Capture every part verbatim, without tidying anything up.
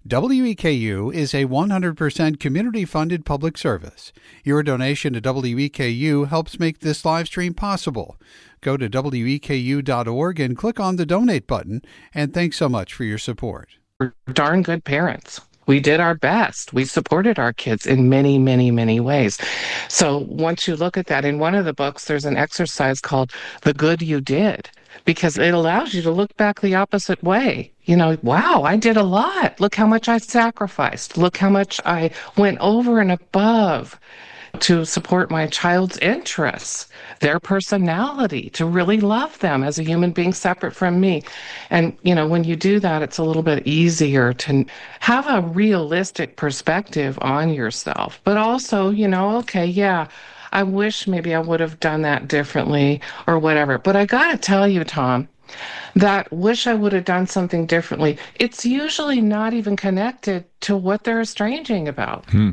W E K U is a one hundred percent community-funded public service. Your donation to W E K U helps make this live stream possible. Go to W E K U dot org and click on the donate button, and thanks so much for your support. We're darn good parents. We did our best. We supported our kids in many, many, many ways. So once you look at that, in one of the books, there's an exercise called The Good You Did, because it allows you to look back the opposite way. You know, wow, I did a lot. Look how much I sacrificed. Look how much I went over and above to support my child's interests, their personality, to really love them as a human being separate from me. And, you know, when you do that, it's a little bit easier to have a realistic perspective on yourself. But also, you know, okay, yeah, I wish maybe I would have done that differently or whatever. But I got to tell you, Tom, that wish I would have done something differently, it's usually not even connected to what they're estranging about. Hmm.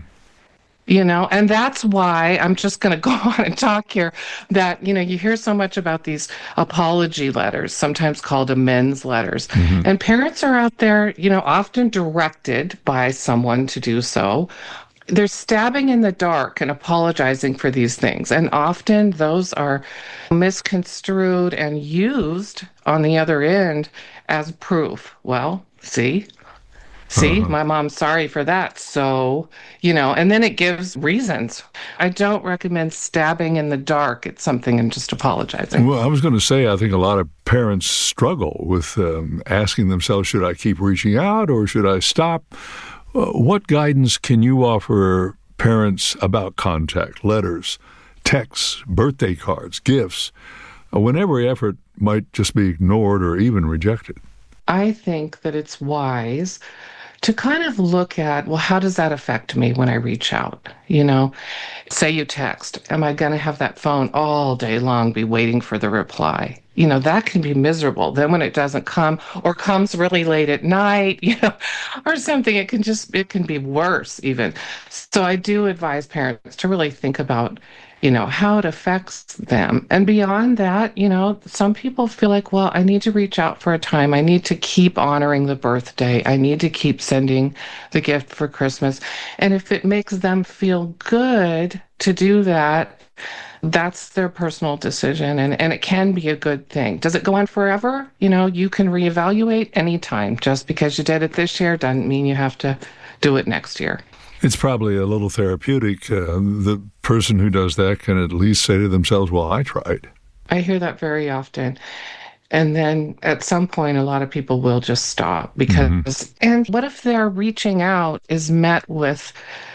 You know, and that's why I'm just going to go on and talk here that, you know, you hear so much about these apology letters, sometimes called amends letters. Mm-hmm. And parents are out there, you know, often directed by someone to do so. They're stabbing in the dark and apologizing for these things. And often those are misconstrued and used on the other end as proof. Well, see? See, uh-huh. My mom's sorry for that. So, you know, and then it gives reasons. I don't recommend stabbing in the dark at something and just apologizing. Well, I was going to say, I think a lot of parents struggle with um, asking themselves, should I keep reaching out or should I stop? Uh, what guidance can you offer parents about contact, letters, texts, birthday cards, gifts, uh, when every effort might just be ignored or even rejected? I think that it's wise to kind of look at, well, how does that affect me when I reach out? You know, say you text, am I going to have that phone all day long, be waiting for the reply? You know, that can be miserable. Then when it doesn't come or comes really late at night, you know, or something, it can just, it can be worse even. So I do advise parents to really think about, you know, how it affects them. And beyond that, you know, some people feel like, well, I need to reach out for a time. I need to keep honoring the birthday. I need to keep sending the gift for Christmas. And if it makes them feel good to do that, that's their personal decision. And, and it can be a good thing. Does it go on forever? You know, you can reevaluate anytime. Just because you did it this year doesn't mean you have to do it next year. It's probably a little therapeutic. Uh, the person who does that can at least say to themselves, well, I tried. I hear that very often. And then at some point, a lot of people will just stop because, mm-hmm. and what if their reaching out is met with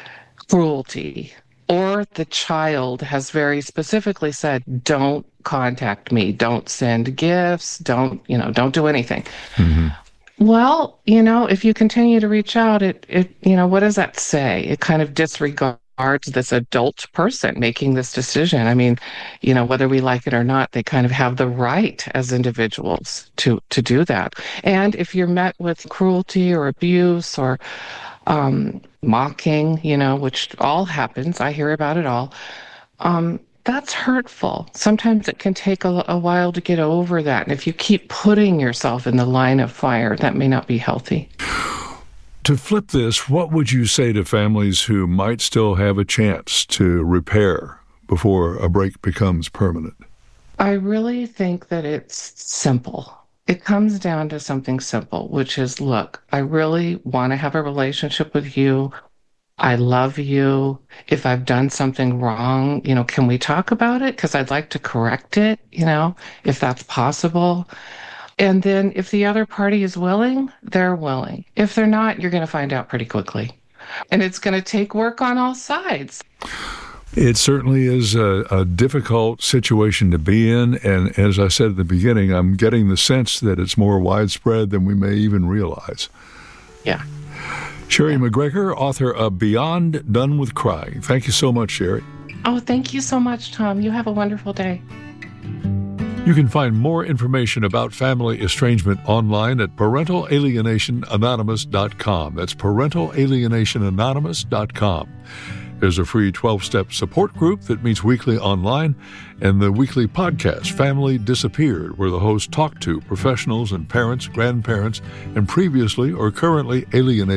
cruelty? Or the child has very specifically said, don't contact me, don't send gifts, don't, you know, don't do anything. Mm-hmm. Well, you know, if you continue to reach out, it, it, you know, what does that say? It kind of disregards this adult person making this decision. I mean, you know, whether we like it or not, they kind of have the right as individuals to, to do that. And if you're met with cruelty or abuse or um, mocking, you know, which all happens, I hear about it all, um, that's hurtful. Sometimes it can take a, a while to get over that. And if you keep putting yourself in the line of fire, that may not be healthy. To flip this, what would you say to families who might still have a chance to repair before a break becomes permanent? I really think that it's simple. It comes down to something simple, which is, look, I really want to have a relationship with you. I love you. If I've done something wrong, you know, can we talk about it? Because I'd like to correct it, you know, if that's possible. And then if the other party is willing, they're willing. If they're not, you're going to find out pretty quickly. And it's going to take work on all sides. It certainly is a, a difficult situation to be in. And as I said at the beginning, I'm getting the sense that it's more widespread than we may even realize. Yeah. Sherry yeah. McGregor, author of Beyond Done with Crying. Thank you so much, Sherry. Oh, thank you so much, Tom. You have a wonderful day. You can find more information about family estrangement online at parental alienation anonymous dot com. That's parental alienation anonymous dot com. There's a free twelve-step support group that meets weekly online, and the weekly podcast, Family Disappeared, where the hosts talk to professionals and parents, grandparents, and previously or currently alienated